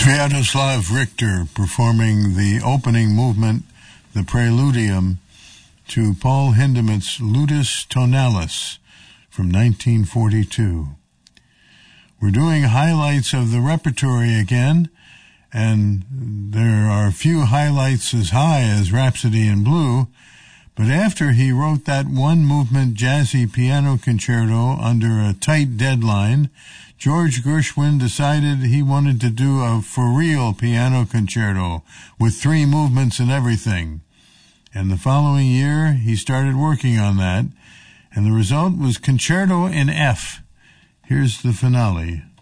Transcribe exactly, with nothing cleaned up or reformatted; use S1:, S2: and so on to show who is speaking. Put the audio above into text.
S1: Sviatoslav Richter performing the opening movement, the Preludium, to Paul Hindemith's Ludus Tonalis from nineteen forty-two. We're doing highlights of the repertory again, and there are a few highlights as high as Rhapsody in Blue, but after he wrote that one-movement jazzy piano concerto under a tight deadline, George Gershwin decided he wanted to do a for-real piano concerto with three movements and everything. And the following year, he started working on that, and the result was Concerto in F. Here's the finale.